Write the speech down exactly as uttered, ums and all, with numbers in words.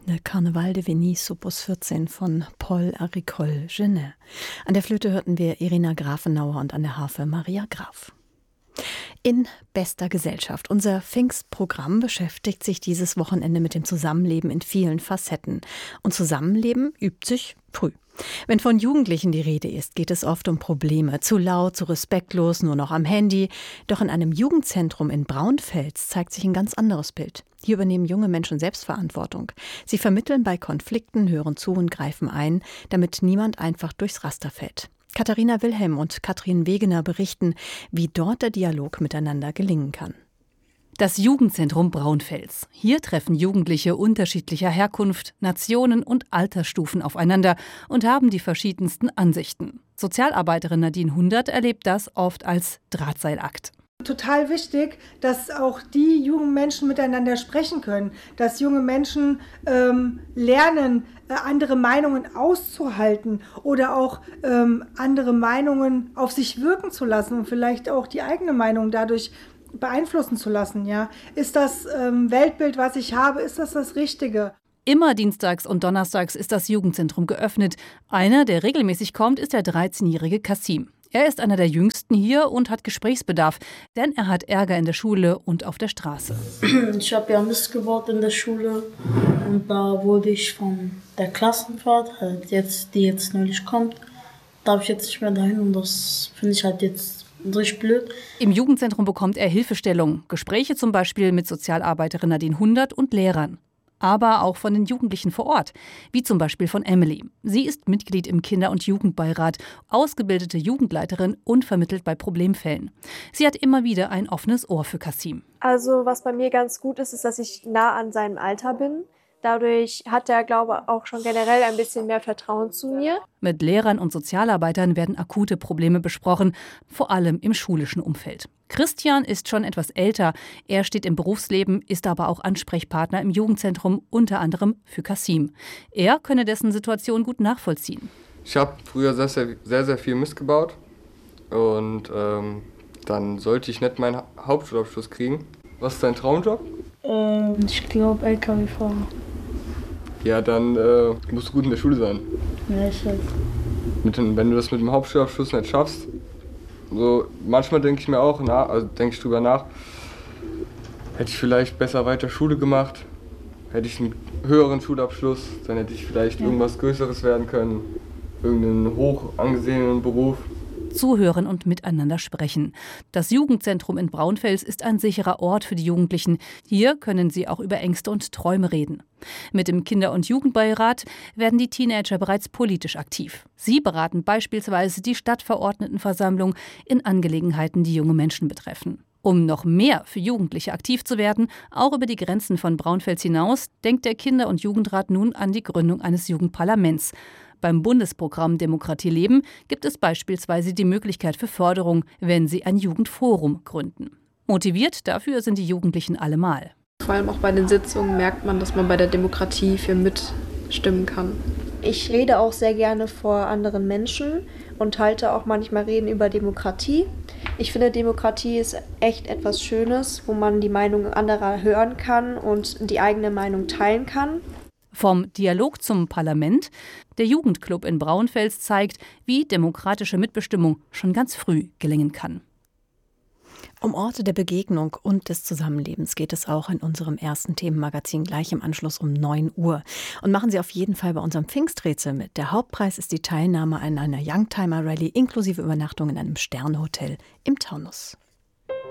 Le Carnaval de Venise, Opus vierzehn von Paul Aricole Genet. An der Flöte hörten wir Irina Grafenauer und an der Harfe Maria Graf. In bester Gesellschaft. Unser Pfingstprogramm beschäftigt sich dieses Wochenende mit dem Zusammenleben in vielen Facetten. Und Zusammenleben übt sich früh. Wenn von Jugendlichen die Rede ist, geht es oft um Probleme. Zu laut, zu respektlos, nur noch am Handy. Doch in einem Jugendzentrum in Braunfels zeigt sich ein ganz anderes Bild. Hier übernehmen junge Menschen Selbstverantwortung. Sie vermitteln bei Konflikten, hören zu und greifen ein, damit niemand einfach durchs Raster fällt. Katharina Wilhelm und Katrin Wegener berichten, wie dort der Dialog miteinander gelingen kann. Das Jugendzentrum Braunfels. Hier treffen Jugendliche unterschiedlicher Herkunft, Nationen und Altersstufen aufeinander und haben die verschiedensten Ansichten. Sozialarbeiterin Nadine Hundert erlebt das oft als Drahtseilakt. Total wichtig, dass auch die jungen Menschen miteinander sprechen können, dass junge Menschen ähm, lernen, äh, andere Meinungen auszuhalten oder auch ähm, andere Meinungen auf sich wirken zu lassen und vielleicht auch die eigene Meinung dadurch beeinflussen zu lassen. Ja? Ist das ähm, Weltbild, was ich habe, ist das das Richtige? Immer dienstags und donnerstags ist das Jugendzentrum geöffnet. Einer, der regelmäßig kommt, ist der dreizehnjährige Kasim. Er ist einer der Jüngsten hier und hat Gesprächsbedarf, denn er hat Ärger in der Schule und auf der Straße. Ich habe ja Mist gebaut in der Schule und da wurde ich von der Klassenfahrt, halt jetzt, die jetzt neulich kommt, darf ich jetzt nicht mehr dahin und das finde ich halt jetzt richtig blöd. Im Jugendzentrum bekommt er Hilfestellung, Gespräche zum Beispiel mit Sozialarbeiterin Nadine Hundert und Lehrern. Aber auch von den Jugendlichen vor Ort, wie zum Beispiel von Emily. Sie ist Mitglied im Kinder- und Jugendbeirat, ausgebildete Jugendleiterin und vermittelt bei Problemfällen. Sie hat immer wieder ein offenes Ohr für Kasim. Also was bei mir ganz gut ist, ist, dass ich nah an seinem Alter bin. Dadurch hat er, glaube ich, auch schon generell ein bisschen mehr Vertrauen zu mir. Mit Lehrern und Sozialarbeitern werden akute Probleme besprochen, vor allem im schulischen Umfeld. Christian ist schon etwas älter. Er steht im Berufsleben, ist aber auch Ansprechpartner im Jugendzentrum, unter anderem für Kasim. Er könne dessen Situation gut nachvollziehen. Ich habe früher sehr, sehr, sehr, sehr viel Mist gebaut und ähm, dann sollte ich nicht meinen Hauptschulabschluss kriegen. Was ist dein Traumjob? Ähm, ich glaube L K W-Fahrer. Ja, dann äh, musst du gut in der Schule sein. Ja, ich weiß. Mit dem, wenn du das mit dem Hauptschulabschluss nicht schaffst, so manchmal denke ich mir auch, na, also denke ich drüber nach, hätte ich vielleicht besser weiter Schule gemacht, hätte ich einen höheren Schulabschluss, dann hätte ich vielleicht ja. irgendwas Größeres werden können, irgendeinen hoch angesehenen Beruf. Zuhören und miteinander sprechen. Das Jugendzentrum in Braunfels ist ein sicherer Ort für die Jugendlichen. Hier können sie auch über Ängste und Träume reden. Mit dem Kinder- und Jugendbeirat werden die Teenager bereits politisch aktiv. Sie beraten beispielsweise die Stadtverordnetenversammlung in Angelegenheiten, die junge Menschen betreffen. Um noch mehr für Jugendliche aktiv zu werden, auch über die Grenzen von Braunfels hinaus, denkt der Kinder- und Jugendrat nun an die Gründung eines Jugendparlaments. Beim Bundesprogramm Demokratie leben gibt es beispielsweise die Möglichkeit für Förderung, wenn sie ein Jugendforum gründen. Motiviert dafür sind die Jugendlichen allemal. Vor allem auch bei den Sitzungen merkt man, dass man bei der Demokratie für mitstimmen kann. Ich rede auch sehr gerne vor anderen Menschen und halte auch manchmal Reden über Demokratie. Ich finde, Demokratie ist echt etwas Schönes, wo man die Meinung anderer hören kann und die eigene Meinung teilen kann. Vom Dialog zum Parlament. Der Jugendclub in Braunfels zeigt, wie demokratische Mitbestimmung schon ganz früh gelingen kann. Um Orte der Begegnung und des Zusammenlebens geht es auch in unserem ersten Themenmagazin gleich im Anschluss um neun Uhr. Und machen Sie auf jeden Fall bei unserem Pfingsträtsel mit. Der Hauptpreis ist die Teilnahme an einer Youngtimer Rallye inklusive Übernachtung in einem Sternehotel im Taunus.